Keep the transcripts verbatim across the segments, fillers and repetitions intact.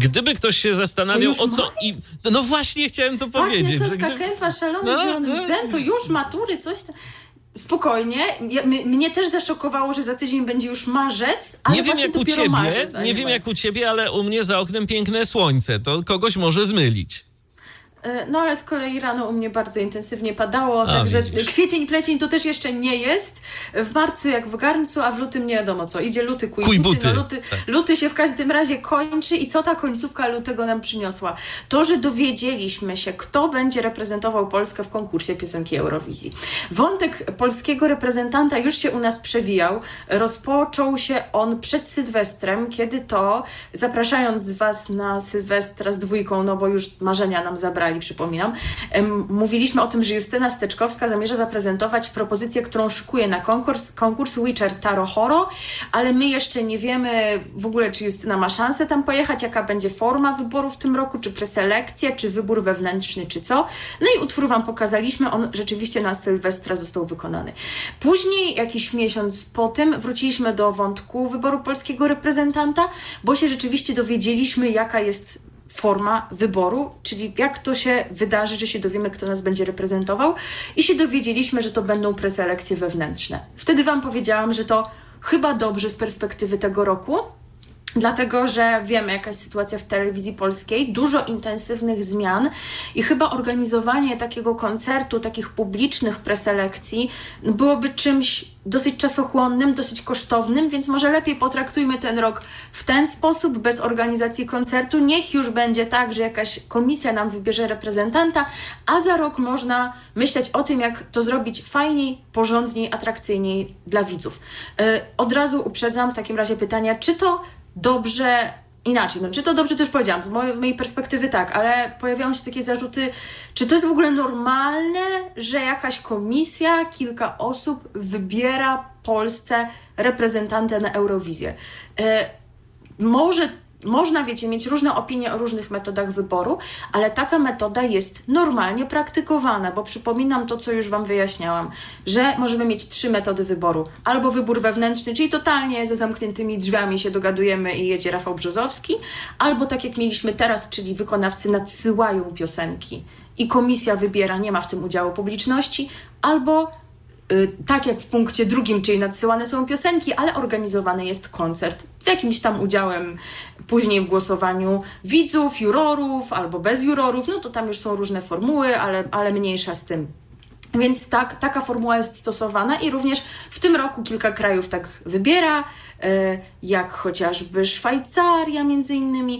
gdyby ktoś się zastanawiał, o co... I, no właśnie chciałem to powiedzieć. Agnieszka gdyby... Kępa, szalony no, zielony no, bzem, to już matury, coś tam. Spokojnie. Ja, m- mnie też zaszokowało, że za tydzień będzie już marzec, ale nie wiem jak u ciebie, marzec, nie wiem jak u ciebie, ale u mnie za oknem piękne słońce. To kogoś może zmylić. No ale z kolei rano u mnie bardzo intensywnie padało, a, także widzisz. kwiecień, plecień to też jeszcze nie jest. W marcu jak w garncu, a w lutym nie wiadomo co. Idzie luty, kuj, kuj buty. buty. No, luty, tak. luty się w każdym razie kończy i co ta końcówka lutego nam przyniosła? To, że dowiedzieliśmy się, kto będzie reprezentował Polskę w konkursie piosenki Eurowizji. Wątek polskiego reprezentanta już się u nas przewijał. Rozpoczął się on przed Sylwestrem, kiedy to, zapraszając was na Sylwestra z dwójką, no bo już marzenia nam zabrali, przypominam, mówiliśmy o tym, że Justyna Steczkowska zamierza zaprezentować propozycję, którą szykuje na konkurs, konkurs Witcher Taro Horo, ale my jeszcze nie wiemy w ogóle, czy Justyna ma szansę tam pojechać, jaka będzie forma wyboru w tym roku, czy preselekcja, czy wybór wewnętrzny, czy co. No i utwór wam pokazaliśmy, on rzeczywiście na Sylwestra został wykonany. Później, jakiś miesiąc po tym, wróciliśmy do wątku wyboru polskiego reprezentanta, bo się rzeczywiście dowiedzieliśmy, jaka jest forma wyboru, czyli jak to się wydarzy, że się dowiemy, kto nas będzie reprezentował, i się dowiedzieliśmy, że to będą preselekcje wewnętrzne. Wtedy wam powiedziałam, że to chyba dobrze z perspektywy tego roku, dlatego, że wiemy, jaka jest sytuacja w telewizji polskiej, dużo intensywnych zmian i chyba organizowanie takiego koncertu, takich publicznych preselekcji byłoby czymś dosyć czasochłonnym, dosyć kosztownym, więc może lepiej potraktujmy ten rok w ten sposób, bez organizacji koncertu. Niech już będzie tak, że jakaś komisja nam wybierze reprezentanta, a za rok można myśleć o tym, jak to zrobić fajniej, porządniej, atrakcyjniej dla widzów. Yy, od razu uprzedzam w takim razie pytania, czy to dobrze, inaczej, no czy to dobrze, to już powiedziałam, z mojej, mojej perspektywy tak, ale pojawiają się takie zarzuty, czy to jest w ogóle normalne, że jakaś komisja, kilka osób wybiera Polsce reprezentanta na Eurowizję. E, może Można, wiecie, mieć różne opinie o różnych metodach wyboru, ale taka metoda jest normalnie praktykowana, bo przypominam to, co już wam wyjaśniałam, że możemy mieć trzy metody wyboru. Albo wybór wewnętrzny, czyli totalnie za zamkniętymi drzwiami się dogadujemy i jedzie Rafał Brzozowski, albo tak jak mieliśmy teraz, czyli wykonawcy nadsyłają piosenki i komisja wybiera, nie ma w tym udziału publiczności, albo tak jak w punkcie drugim, czyli nadsyłane są piosenki, ale organizowany jest koncert z jakimś tam udziałem później w głosowaniu widzów, jurorów albo bez jurorów, no to tam już są różne formuły, ale, ale mniejsza z tym. Więc tak, taka formuła jest stosowana i również w tym roku kilka krajów tak wybiera, jak chociażby Szwajcaria między innymi,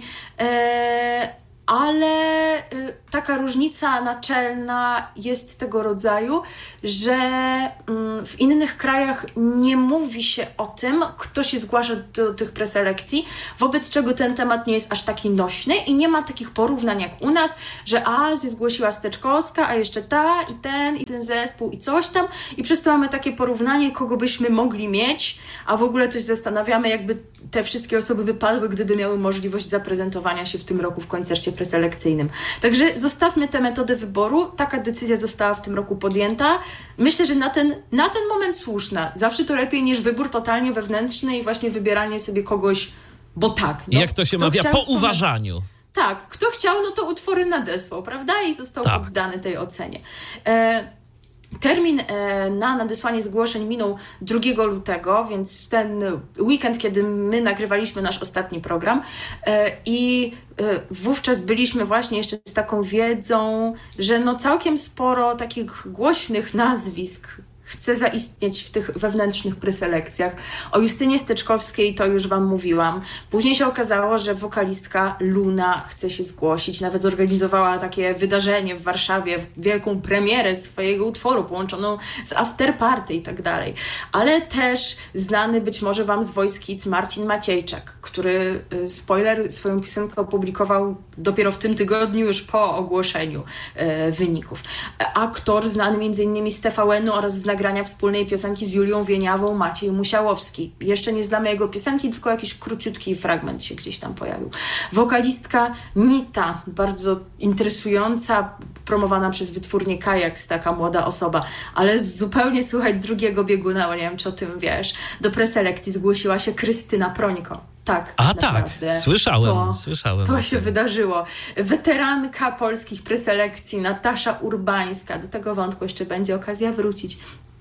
ale y, taka różnica naczelna jest tego rodzaju, że y, w innych krajach nie mówi się o tym, kto się zgłasza do tych preselekcji, wobec czego ten temat nie jest aż taki nośny i nie ma takich porównań jak u nas, że a, się zgłosiła Steczkowska, a jeszcze ta i ten i ten zespół i coś tam i przez to mamy takie porównanie, kogo byśmy mogli mieć, a w ogóle coś zastanawiamy, jakby te wszystkie osoby wypadły, gdyby miały możliwość zaprezentowania się w tym roku w koncercie preselekcyjnym. Także zostawmy tę metodę wyboru. Taka decyzja została w tym roku podjęta. Myślę, że na ten, na ten moment słuszna. Zawsze to lepiej niż wybór totalnie wewnętrzny i właśnie wybieranie sobie kogoś, bo tak. No, jak to się mawia, chciał, po uważaniu. Tak, kto chciał, no to utwory nadesłał, prawda? I został tak. poddany tej ocenie. E, Termin e, na nadesłanie zgłoszeń minął drugiego lutego, więc w ten weekend, kiedy my nagrywaliśmy nasz ostatni program e, i e, wówczas byliśmy właśnie jeszcze z taką wiedzą, że no całkiem sporo takich głośnych nazwisk chce zaistnieć w tych wewnętrznych preselekcjach. O Justynie Steczkowskiej to już wam mówiłam. Później się okazało, że wokalistka Luna chce się zgłosić. Nawet zorganizowała takie wydarzenie w Warszawie, wielką premierę swojego utworu, połączoną z afterparty i tak dalej. Ale też znany być może wam z Voice Kids Marcin Maciejczak, który, spoiler, swoją piosenkę opublikował dopiero w tym tygodniu, już po ogłoszeniu e, wyników. Aktor znany między innymi z T V N-u oraz z nagrania wspólnej piosenki z Julią Wieniawą, Maciej Musiałowski. Jeszcze nie znamy jego piosenki, tylko jakiś króciutki fragment się gdzieś tam pojawił. Wokalistka Nita, bardzo interesująca, promowana przez wytwórnię Kajaks, taka młoda osoba, ale zupełnie słuchaj drugiego bieguna, bo nie wiem, czy o tym wiesz. Do preselekcji zgłosiła się Krystyna Prońko. Tak. A naprawdę. tak, słyszałem, to, słyszałem. To się wydarzyło. Weteranka polskich preselekcji Natasza Urbańska, do tego wątku jeszcze będzie okazja wrócić.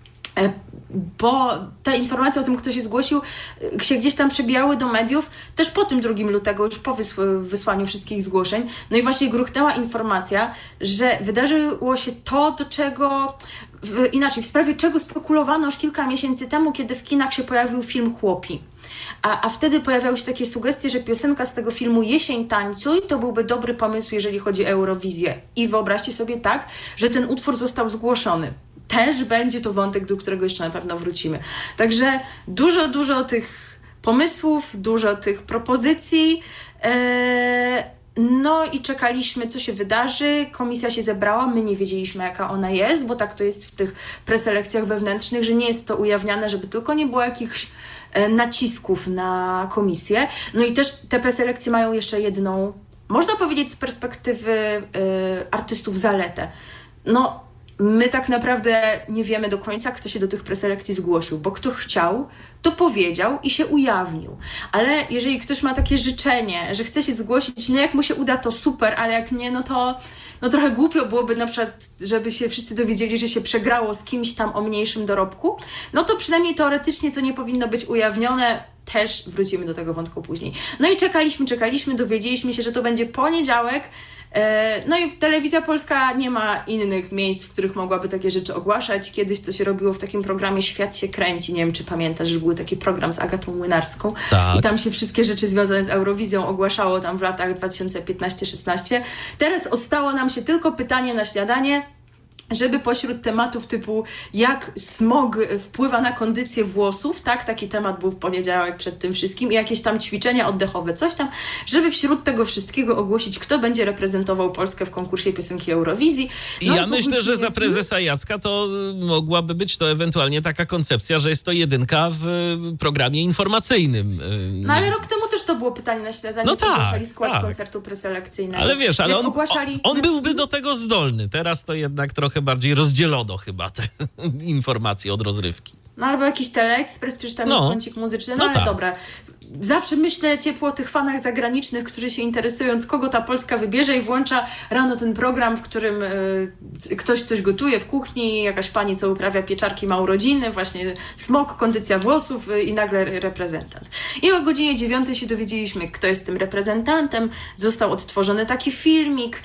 Bo te informacje o tym, kto się zgłosił, się gdzieś tam przebijały do mediów, też po tym drugim lutego, już po wysłaniu wszystkich zgłoszeń. No i właśnie gruchnęła informacja, że wydarzyło się to, do czego, inaczej, w sprawie czego spekulowano już kilka miesięcy temu, kiedy w kinach się pojawił film Chłopi. A, a wtedy pojawiały się takie sugestie, że piosenka z tego filmu Jesień tańcuj to byłby dobry pomysł, jeżeli chodzi o Eurowizję. I wyobraźcie sobie tak, że ten utwór został zgłoszony. Też będzie to wątek, do którego jeszcze na pewno wrócimy. Także dużo, dużo tych pomysłów, dużo tych propozycji. Eee, no i czekaliśmy, co się wydarzy. Komisja się zebrała, my nie wiedzieliśmy, jaka ona jest, bo tak to jest w tych preselekcjach wewnętrznych, że nie jest to ujawniane, żeby tylko nie było jakichś e, nacisków na komisję. No i też te preselekcje mają jeszcze jedną, można powiedzieć z perspektywy e, artystów, zaletę. No, my tak naprawdę nie wiemy do końca, kto się do tych preselekcji zgłosił, bo kto chciał, to powiedział i się ujawnił. Ale jeżeli ktoś ma takie życzenie, że chce się zgłosić, no jak mu się uda, to super, ale jak nie, no to no trochę głupio byłoby na przykład, żeby się wszyscy dowiedzieli, że się przegrało z kimś tam o mniejszym dorobku, no to przynajmniej teoretycznie to nie powinno być ujawnione. Też wrócimy do tego wątku później. No i czekaliśmy, czekaliśmy, dowiedzieliśmy się, że to będzie poniedziałek. No i Telewizja Polska nie ma innych miejsc, w których mogłaby takie rzeczy ogłaszać. Kiedyś to się robiło w takim programie Świat się kręci. Nie wiem, czy pamiętasz, że był taki program z Agatą Młynarską. Tak. I tam się wszystkie rzeczy związane z Eurowizją ogłaszało tam w latach dwa tysiące piętnaście szesnaście. Teraz ostało nam się tylko pytanie na śniadanie, żeby pośród tematów typu jak smog wpływa na kondycję włosów, tak, taki temat był w poniedziałek przed tym wszystkim, i jakieś tam ćwiczenia oddechowe, coś tam, żeby wśród tego wszystkiego ogłosić, kto będzie reprezentował Polskę w konkursie piosenki Eurowizji. No, ja myślę, że za prezesa Jacka to mogłaby być to ewentualnie taka koncepcja, że jest to jedynka w programie informacyjnym. No ale rok temu też to było pytanie na śledzenie, no tak, ogłaszali skład tak. koncertu preselekcyjnego. Ale wiesz, ale on, ogłaszali... on byłby do tego zdolny. Teraz to jednak trochę bardziej rozdzielono chyba te informacje od rozrywki. No albo jakiś Teleekspres, przecież tam no. jest kącik muzyczny, no, no ale tak. dobra. Zawsze myślę ciepło o tych fanach zagranicznych, którzy się interesują, kogo ta Polska wybierze, i włącza rano ten program, w którym y, ktoś coś gotuje w kuchni, jakaś pani, co uprawia pieczarki, ma urodziny, właśnie smog, kondycja włosów y, i nagle reprezentant. I o godzinie dziewiątej się dowiedzieliśmy, kto jest tym reprezentantem. Został odtworzony taki filmik, y,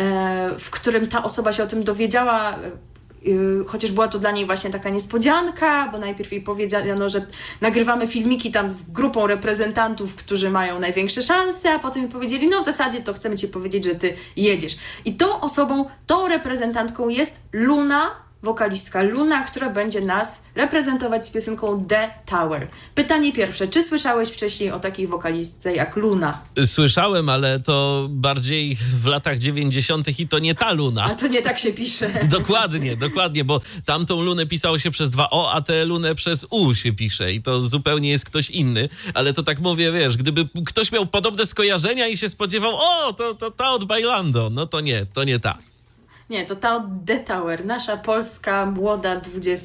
w którym ta osoba się o tym dowiedziała, y, chociaż była to dla niej właśnie taka niespodzianka, bo najpierw jej powiedziano, że nagrywamy filmiki tam z grupą reprezentantów, którzy mają największe szanse, a potem mi powiedzieli, no w zasadzie to chcemy ci powiedzieć, że ty jedziesz. I tą osobą, tą reprezentantką jest Luna, wokalistka Luna, która będzie nas reprezentować z piosenką The Tower. Pytanie pierwsze, czy słyszałeś wcześniej o takiej wokalistce jak Luna? Słyszałem, ale to bardziej w latach dziewięćdziesiątych i to nie ta Luna. A to nie tak się pisze. Dokładnie, dokładnie, bo tamtą Lunę pisało się przez dwa O, a tę Lunę przez U się pisze i to zupełnie jest ktoś inny, ale to tak mówię, wiesz, gdyby ktoś miał podobne skojarzenia i się spodziewał, o, to, to ta od Bailando, no to nie, to nie ta. Nie, to ta od The Tower, nasza polska, młoda,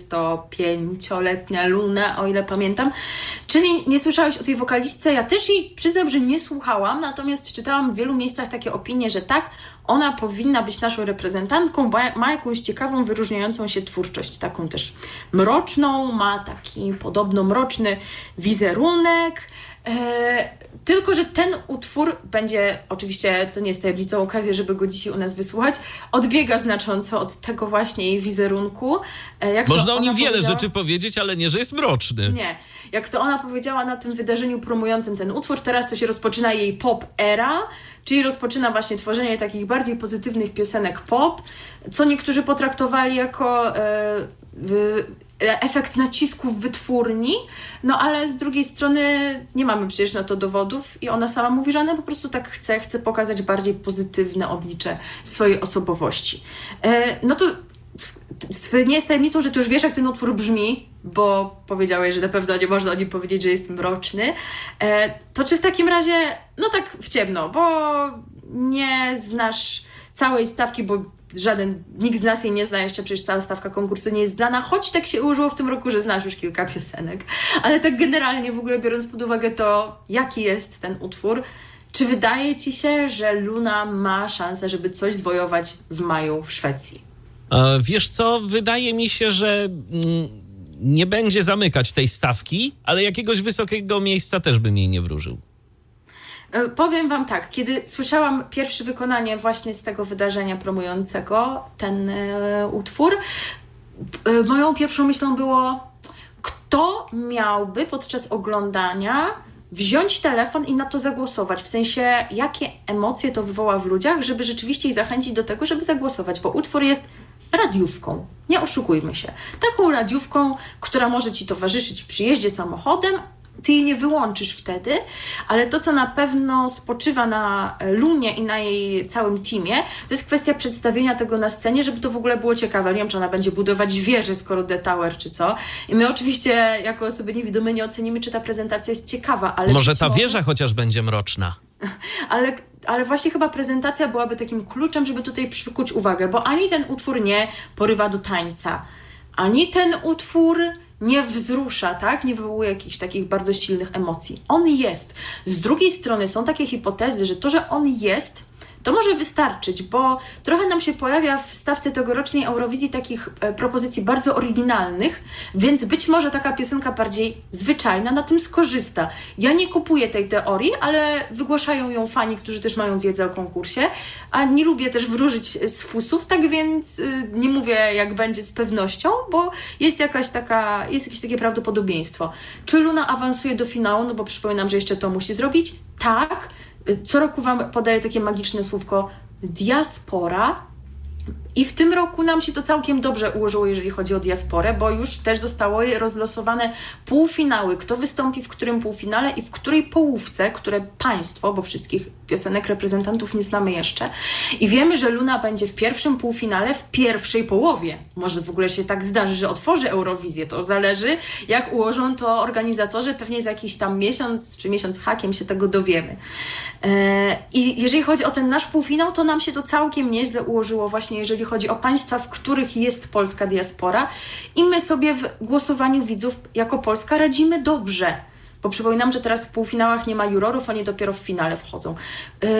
dwudziestopięcioletnia Luna, o ile pamiętam. Czyli nie słyszałeś o tej wokalistce? Ja też jej przyznam, że nie słuchałam, natomiast czytałam w wielu miejscach takie opinie, że tak, ona powinna być naszą reprezentantką, bo ma jakąś ciekawą, wyróżniającą się twórczość, taką też mroczną, ma taki podobno mroczny wizerunek. Eee, tylko, że ten utwór będzie, oczywiście to nie jest tajemnicą, okazja, żeby go dzisiaj u nas wysłuchać, odbiega znacząco od tego właśnie jej wizerunku. Eee, jak Można o nim wiele powiedziała... rzeczy powiedzieć, ale nie, że jest mroczny. Nie. Jak to ona powiedziała na tym wydarzeniu promującym ten utwór, teraz to się rozpoczyna jej pop era, czyli rozpoczyna właśnie tworzenie takich bardziej pozytywnych piosenek pop, co niektórzy potraktowali jako e, w, efekt nacisku w wytwórni, no ale z drugiej strony nie mamy przecież na to dowodów i ona sama mówi, że ona po prostu tak chce, chce pokazać bardziej pozytywne oblicze swojej osobowości. E, no to nie jest tajemnicą, że ty już wiesz, jak ten utwór brzmi, bo powiedziałeś, że na pewno nie można o nim powiedzieć, że jest mroczny. E, to czy w takim razie, no tak w ciemno, bo nie znasz całej stawki, bo żaden, nikt z nas jej nie zna, jeszcze przecież cała stawka konkursu nie jest znana, choć tak się ułożyło w tym roku, że znasz już kilka piosenek. Ale tak generalnie w ogóle biorąc pod uwagę to, jaki jest ten utwór, czy wydaje ci się, że Luna ma szansę, żeby coś zwojować w maju w Szwecji? E, wiesz co, wydaje mi się, że mm, nie będzie zamykać tej stawki, ale jakiegoś wysokiego miejsca też bym jej nie wróżył. Powiem wam tak, kiedy słyszałam pierwsze wykonanie właśnie z tego wydarzenia promującego ten e, utwór, e, moją pierwszą myślą było, kto miałby podczas oglądania wziąć telefon i na to zagłosować, w sensie jakie emocje to wywoła w ludziach, żeby rzeczywiście ich zachęcić do tego, żeby zagłosować, bo utwór jest radiówką, nie oszukujmy się. Taką radiówką, która może ci towarzyszyć w przyjeździe samochodem, ty jej nie wyłączysz wtedy, ale to, co na pewno spoczywa na Lunie i na jej całym teamie, to jest kwestia przedstawienia tego na scenie, żeby to w ogóle było ciekawe. Nie wiem, czy ona będzie budować wieżę, skoro The Tower, czy co. I my oczywiście, jako osoby niewidome, nie ocenimy, czy ta prezentacja jest ciekawa, ale... Może być ta może... wieża chociaż będzie mroczna. Ale, ale właśnie chyba prezentacja byłaby takim kluczem, żeby tutaj przykuć uwagę, bo ani ten utwór nie porywa do tańca, ani ten utwór nie wzrusza, tak? Nie wywołuje jakichś takich bardzo silnych emocji. On jest. Z drugiej strony są takie hipotezy, że to, że on jest, to może wystarczyć, bo trochę nam się pojawia w stawce tegorocznej Eurowizji takich e, propozycji bardzo oryginalnych, więc być może taka piosenka bardziej zwyczajna na tym skorzysta. Ja nie kupuję tej teorii, ale wygłaszają ją fani, którzy też mają wiedzę o konkursie, a nie lubię też wróżyć z fusów, tak więc y, nie mówię, jak będzie z pewnością, bo jest jakaś taka, jest jakieś takie prawdopodobieństwo. Czy Luna awansuje do finału? No bo przypominam, że jeszcze to musi zrobić. Tak. Co roku wam podaję takie magiczne słówko diaspora i w tym roku nam się to całkiem dobrze ułożyło, jeżeli chodzi o diasporę, bo już też zostały rozlosowane półfinały, kto wystąpi w którym półfinale i w której połówce, które państwo, bo wszystkich piosenek reprezentantów nie znamy jeszcze, i wiemy, że Luna będzie w pierwszym półfinale w pierwszej połowie. Może w ogóle się tak zdarzy, że otworzy Eurowizję, to zależy, jak ułożą to organizatorzy, pewnie za jakiś tam miesiąc, czy miesiąc z hakiem się tego dowiemy. Eee, I jeżeli chodzi o ten nasz półfinał, to nam się to całkiem nieźle ułożyło właśnie, jeżeli chodzi o państwa, w których jest polska diaspora i my sobie w głosowaniu widzów jako Polska radzimy dobrze. Bo przypominam, że teraz w półfinałach nie ma jurorów, oni dopiero w finale wchodzą. Yy,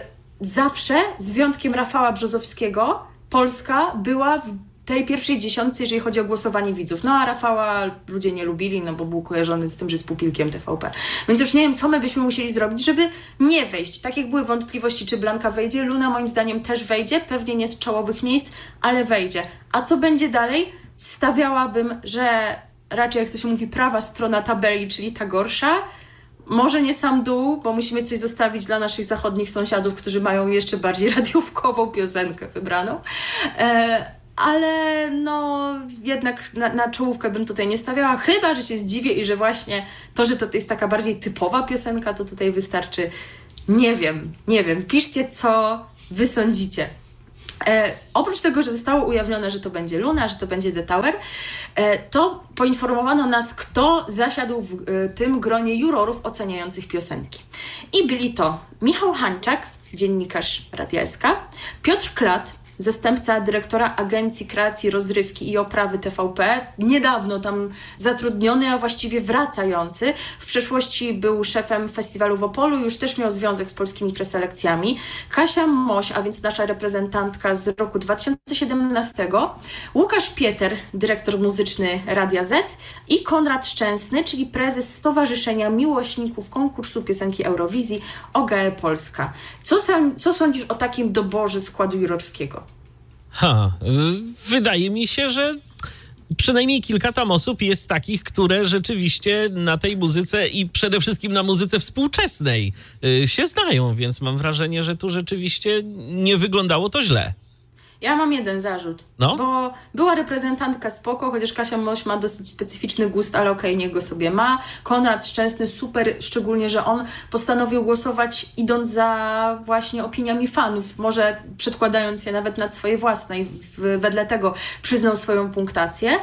zawsze, z wyjątkiem Rafała Brzozowskiego, Polska była w tej pierwszej dziesiątce, jeżeli chodzi o głosowanie widzów. No a Rafała ludzie nie lubili, no bo był kojarzony z tym, że jest pupilkiem T V P. Więc już nie wiem, co my byśmy musieli zrobić, żeby nie wejść. Tak jak były wątpliwości, czy Blanka wejdzie, Luna moim zdaniem też wejdzie, pewnie nie z czołowych miejsc, ale wejdzie. A co będzie dalej? Stawiałabym, że raczej, jak to się mówi, prawa strona tabeli, czyli ta gorsza. Może nie sam dół, bo musimy coś zostawić dla naszych zachodnich sąsiadów, którzy mają jeszcze bardziej radiówkową piosenkę wybraną. E- Ale no jednak na, na czołówkę bym tutaj nie stawiała, chyba że się zdziwię i że właśnie to, że to jest taka bardziej typowa piosenka, to tutaj wystarczy. Nie wiem, nie wiem. Piszcie, co wy sądzicie. E, oprócz tego, że zostało ujawnione, że to będzie Luna, że to będzie The Tower, e, to poinformowano nas, kto zasiadł w e, tym gronie jurorów oceniających piosenki. I byli to Michał Hańczak, dziennikarz Radia S K, Piotr Klat, zastępca dyrektora Agencji Kreacji Rozrywki i Oprawy T V P, niedawno tam zatrudniony, a właściwie wracający. W przeszłości był szefem festiwalu w Opolu, już też miał związek z polskimi preselekcjami. Kasia Moś, a więc nasza reprezentantka z roku dwa tysiące siedemnastego. Łukasz Pieter, dyrektor muzyczny Radia Z i Konrad Szczęsny, czyli prezes Stowarzyszenia Miłośników Konkursu Piosenki Eurowizji O G E Polska. Co, co sądzisz o takim doborze składu jurorskiego? Ha, wydaje mi się, że przynajmniej kilka tam osób jest takich, które rzeczywiście na tej muzyce i przede wszystkim na muzyce współczesnej się znają, więc mam wrażenie, że tu rzeczywiście nie wyglądało to źle. Ja mam jeden zarzut, no? bo była reprezentantka spoko, chociaż Kasia Moś ma dosyć specyficzny gust, ale okej, okay, niech go sobie ma. Konrad Szczęsny super, szczególnie, że on postanowił głosować idąc za właśnie opiniami fanów, może przedkładając je nawet nad swoje własne i w, wedle tego przyznał swoją punktację.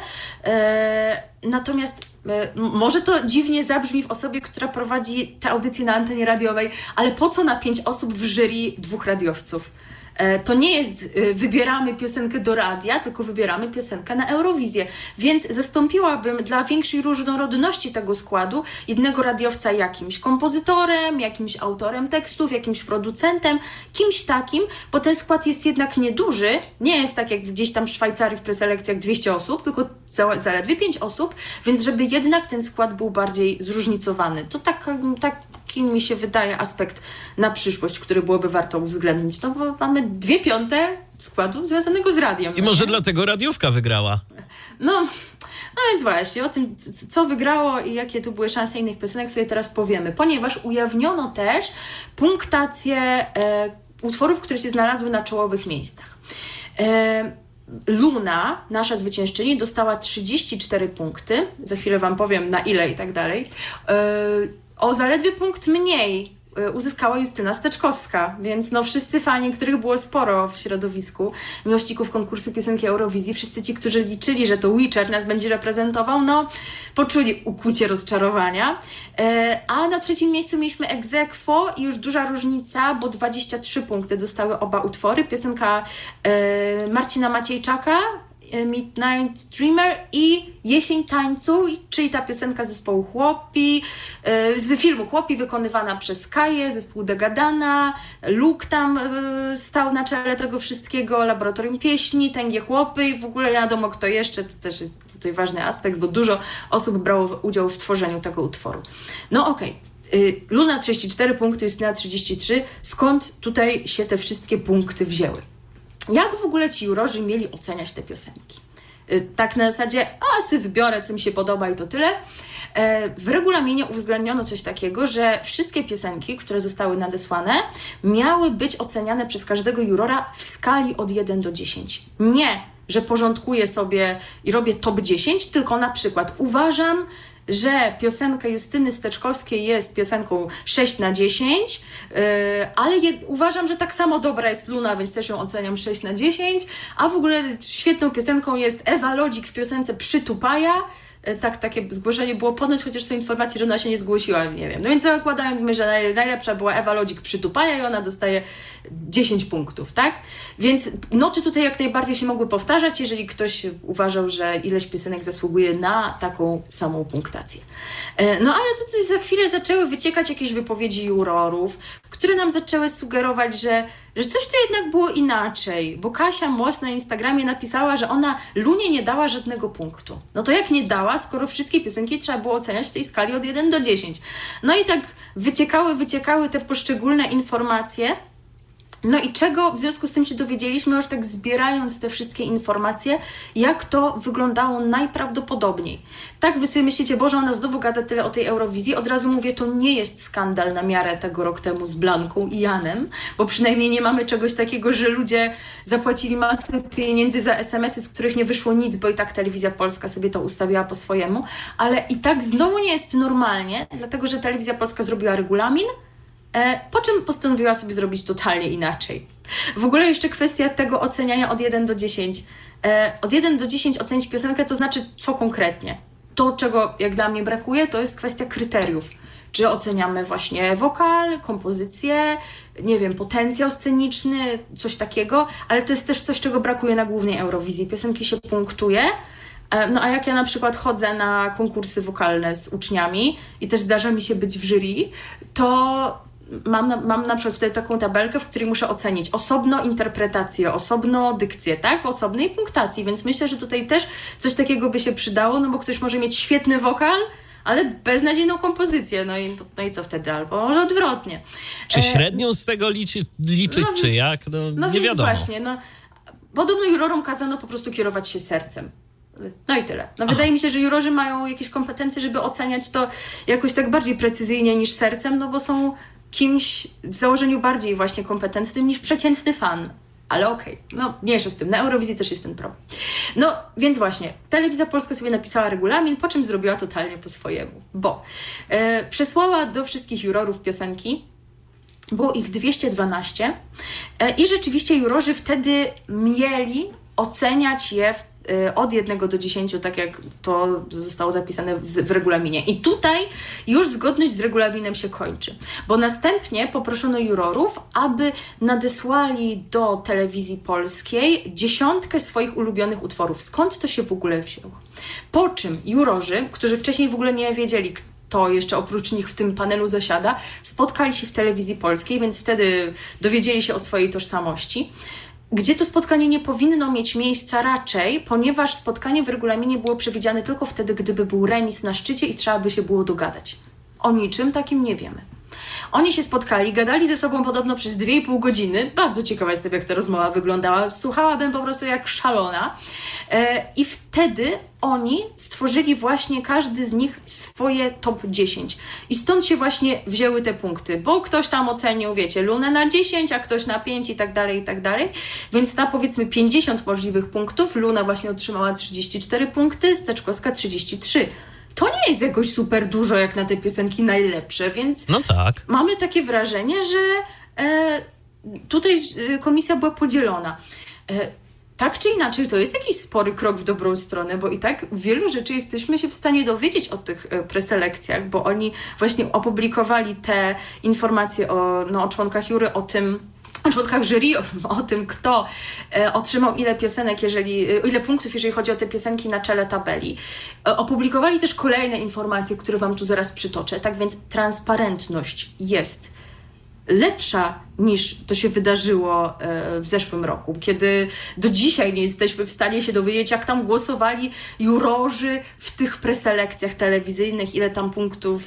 E, natomiast e, może to dziwnie zabrzmi w osobie, która prowadzi tę audycję na antenie radiowej, ale po co na pięć osób w jury dwóch radiowców? To nie jest wybieramy piosenkę do radia, tylko wybieramy piosenkę na Eurowizję. Więc zastąpiłabym dla większej różnorodności tego składu jednego radiowca jakimś kompozytorem, jakimś autorem tekstów, jakimś producentem, kimś takim, bo ten skład jest jednak nieduży. Nie jest tak jak gdzieś tam w Szwajcarii w preselekcjach dwieście osób, tylko zaledwie pięć osób, więc żeby jednak ten skład był bardziej zróżnicowany. To tak, taki mi się wydaje aspekt na przyszłość, który byłoby warto uwzględnić. No bo mamy dwie piąte składu związanego z radiem. I może nie? Dlatego radiówka wygrała. No, no więc właśnie, o tym, co wygrało i jakie tu były szanse innych piosenek, sobie teraz powiemy. Ponieważ ujawniono też punktację e, utworów, które się znalazły na czołowych miejscach. E, Luna, nasza zwyciężczyni, dostała trzydzieści cztery punkty. Za chwilę wam powiem na ile i tak dalej. O zaledwie punkt mniej uzyskała Justyna Steczkowska, więc no wszyscy fani, których było sporo w środowisku miłośników konkursu piosenki Eurowizji, wszyscy ci, którzy liczyli, że to Witcher nas będzie reprezentował, no poczuli ukucie rozczarowania. A na trzecim miejscu mieliśmy ex aequo i już duża różnica, bo dwadzieścia trzy punkty dostały oba utwory. Piosenka Marcina Maciejczaka, Midnight Dreamer i Jesień tańcu, czyli ta piosenka zespołu Chłopi, z filmu Chłopi, wykonywana przez Kaję, zespół Degadana, Luke tam stał na czele tego wszystkiego, Laboratorium Pieśni, Tęgie Chłopy i w ogóle wiadomo kto jeszcze, to też jest tutaj ważny aspekt, bo dużo osób brało udział w tworzeniu tego utworu. No okej. Okay. Luna trzydzieści cztery punkty, Justyna trzydzieści trzy. Skąd tutaj się te wszystkie punkty wzięły? Jak w ogóle ci jurorzy mieli oceniać te piosenki? Tak na zasadzie, a sobie wybiorę, co mi się podoba i to tyle. W regulaminie uwzględniono coś takiego, że wszystkie piosenki, które zostały nadesłane, miały być oceniane przez każdego jurora w skali od jeden do dziesięciu. Nie, że porządkuję sobie i robię top dziesięć, tylko na przykład uważam, że piosenka Justyny Steczkowskiej jest piosenką sześć na dziesięć, yy, ale je, uważam, że tak samo dobra jest Luna, więc też ją oceniam sześć na dziesięć, a w ogóle świetną piosenką jest Ewa Lodzik w piosence Przytupaja. Tak, takie zgłoszenie było ponoć, chociaż są informacje, że ona się nie zgłosiła, nie wiem. No więc zakładajmy, że najlepsza była Ewa Lodzik Przytupaja i ona dostaje dziesięć punktów, tak? Więc noty tutaj jak najbardziej się mogły powtarzać, jeżeli ktoś uważał, że ileś piosenek zasługuje na taką samą punktację. No ale tutaj za chwilę zaczęły wyciekać jakieś wypowiedzi jurorów, które nam zaczęły sugerować, że że coś tu jednak było inaczej, bo Kasia Moś na Instagramie napisała, że ona Lunie nie dała żadnego punktu. No to jak nie dała, skoro wszystkie piosenki trzeba było oceniać w tej skali od jeden do dziesięciu. No i tak wyciekały, wyciekały te poszczególne informacje. No i czego w związku z tym się dowiedzieliśmy, już tak zbierając te wszystkie informacje, jak to wyglądało najprawdopodobniej. Tak wy sobie myślicie, Boże, ona znowu gada tyle o tej Eurowizji. Od razu mówię, to nie jest skandal na miarę tego rok temu z Blanką i Janem, bo przynajmniej nie mamy czegoś takiego, że ludzie zapłacili masę pieniędzy za es em esy, z których nie wyszło nic, bo i tak Telewizja Polska sobie to ustawiła po swojemu, ale i tak znowu nie jest normalnie, dlatego że Telewizja Polska zrobiła regulamin, po czym postanowiła sobie zrobić totalnie inaczej. W ogóle jeszcze kwestia tego oceniania od jeden do dziesięciu. Od jeden do dziesięciu ocenić piosenkę to znaczy co konkretnie? To, czego jak dla mnie brakuje, to jest kwestia kryteriów. Czy oceniamy właśnie wokal, kompozycję, nie wiem, potencjał sceniczny, coś takiego, ale to jest też coś, czego brakuje na głównej Eurowizji. Piosenki się punktuje. No a jak ja na przykład chodzę na konkursy wokalne z uczniami i też zdarza mi się być w jury, to mam na, mam na przykład tutaj taką tabelkę, w której muszę ocenić osobno interpretację, osobno dykcję, tak? W osobnej punktacji, więc myślę, że tutaj też coś takiego by się przydało, no bo ktoś może mieć świetny wokal, ale beznadziejną kompozycję, no i, no i co wtedy? Albo może odwrotnie. Czy średnią z tego liczy, liczyć, no, czy jak? No, no nie więc wiadomo. Właśnie, no podobno jurorom kazano po prostu kierować się sercem. No i tyle. No wydaje mi się, że jurorzy mają jakieś kompetencje, żeby oceniać to jakoś tak bardziej precyzyjnie niż sercem, no bo są kimś w założeniu bardziej właśnie kompetentnym niż przeciętny fan. Ale okej, okay. No mniejsza z tym. Na Eurowizji też jest ten problem. No więc właśnie, Telewizja Polska sobie napisała regulamin, po czym zrobiła totalnie po swojemu, bo e, przesłała do wszystkich jurorów piosenki. Było ich dwieście dwanaście e, i rzeczywiście jurorzy wtedy mieli oceniać je w y, od jednego do dziesięciu, tak jak to zostało zapisane w, w regulaminie. I tutaj już zgodność z regulaminem się kończy, bo następnie poproszono jurorów, aby nadesłali do Telewizji Polskiej dziesiątkę swoich ulubionych utworów. Skąd to się w ogóle wzięło? Po czym jurorzy, którzy wcześniej w ogóle nie wiedzieli, kto jeszcze oprócz nich w tym panelu zasiada, spotkali się w Telewizji Polskiej, więc wtedy dowiedzieli się o swojej tożsamości. Gdzie to spotkanie nie powinno mieć miejsca raczej, ponieważ spotkanie w regulaminie było przewidziane tylko wtedy, gdyby był remis na szczycie i trzeba by się było dogadać. O niczym takim nie wiemy. Oni się spotkali, gadali ze sobą podobno przez dwie i pół godziny. Bardzo ciekawa jestem, jak ta rozmowa wyglądała. Słuchałabym po prostu jak szalona. E, I wtedy oni stworzyli właśnie każdy z nich swoje top dziesięć. I stąd się właśnie wzięły te punkty, bo ktoś tam ocenił, wiecie, Lunę na dziesięć, a ktoś na pięć i tak dalej, i tak dalej. Więc na powiedzmy pięćdziesiąt możliwych punktów Luna właśnie otrzymała trzydzieści cztery punkty, Steczkowska trzydzieści trzy. To nie jest jakoś super dużo jak na te piosenki najlepsze, więc no tak. Mamy takie wrażenie, że e, tutaj e, komisja była podzielona. E, tak czy inaczej, to jest jakiś spory krok w dobrą stronę, bo i tak wielu rzeczy jesteśmy się w stanie dowiedzieć o tych e, preselekcjach, bo oni właśnie opublikowali te informacje o, no, o członkach jury, o tym, o członkach jury, o, o tym, kto e, otrzymał ile piosenek, jeżeli, e, ile punktów, jeżeli chodzi o te piosenki na czele tabeli. E, opublikowali też kolejne informacje, które wam tu zaraz przytoczę. Tak więc transparentność jest lepsza niż to się wydarzyło w zeszłym roku, kiedy do dzisiaj nie jesteśmy w stanie się dowiedzieć, jak tam głosowali jurorzy w tych preselekcjach telewizyjnych, ile tam punktów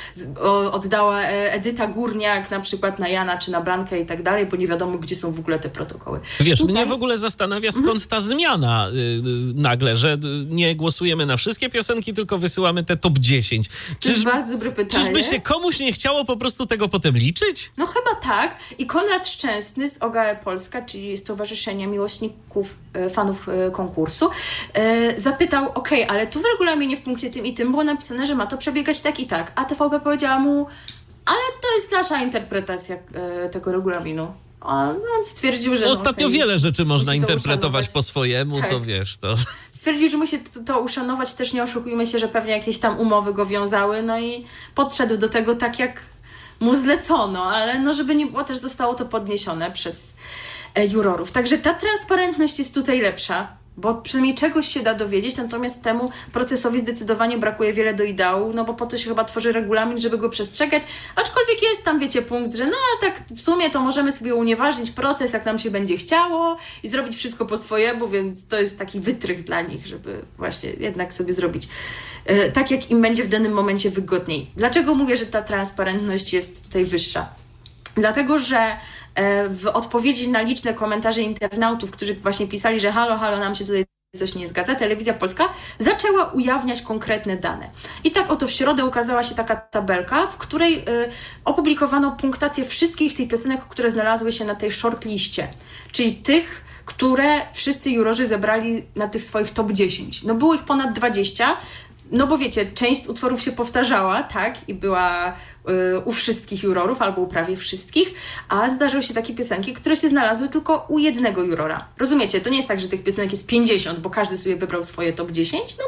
oddała Edyta Górniak na przykład na Jana czy na Blankę i tak dalej, bo nie wiadomo, gdzie są w ogóle te protokoły. Wiesz, Tutaj... mnie w ogóle zastanawia, skąd ta zmiana yy, nagle, że nie głosujemy na wszystkie piosenki, tylko wysyłamy te top dziesięć. To jest bardzo dobre pytanie. Czyżby się komuś nie chciało po prostu tego potem liczyć? No chyba tak. I Konrad Szczęsny z O G A E Polska, czyli Stowarzyszenia Miłośników, e, Fanów e, Konkursu, e, zapytał, okej, okay, ale tu w regulaminie w punkcie tym i tym było napisane, że ma to przebiegać tak i tak. A T V P powiedziała mu, ale to jest nasza interpretacja e, tego regulaminu. A on stwierdził, że... No, ostatnio okay, wiele rzeczy można interpretować uszanować po swojemu, tak. To wiesz, to... Stwierdził, że musi to, to uszanować, też nie oszukujmy się, że pewnie jakieś tam umowy go wiązały, no i podszedł do tego tak, jak mu zlecono, ale no żeby nie było, też zostało to podniesione przez e, jurorów. Także ta transparentność jest tutaj lepsza, bo przynajmniej czegoś się da dowiedzieć, natomiast temu procesowi zdecydowanie brakuje wiele do ideału, no bo po to się chyba tworzy regulamin, żeby go przestrzegać, aczkolwiek jest tam, wiecie, punkt, że no tak w sumie to możemy sobie unieważnić proces, jak nam się będzie chciało i zrobić wszystko po swojemu, więc to jest taki wytrych dla nich, żeby właśnie jednak sobie zrobić e, tak, jak im będzie w danym momencie wygodniej. Dlaczego mówię, że ta transparentność jest tutaj wyższa? Dlatego, że w odpowiedzi na liczne komentarze internautów, którzy właśnie pisali, że halo, halo, nam się tutaj coś nie zgadza, Telewizja Polska zaczęła ujawniać konkretne dane. I tak oto w środę ukazała się taka tabelka, w której y, opublikowano punktację wszystkich tych piosenek, które znalazły się na tej shortliście, czyli tych, które wszyscy jurorzy zebrali na tych swoich top dziesięć. No było ich ponad dwadzieścia, no bo wiecie, część utworów się powtarzała, tak, i była y, u wszystkich jurorów, albo u prawie wszystkich, a zdarzyły się takie piosenki, które się znalazły tylko u jednego jurora. Rozumiecie? To nie jest tak, że tych piosenek jest pięćdziesiąt, bo każdy sobie wybrał swoje top dziesięć, no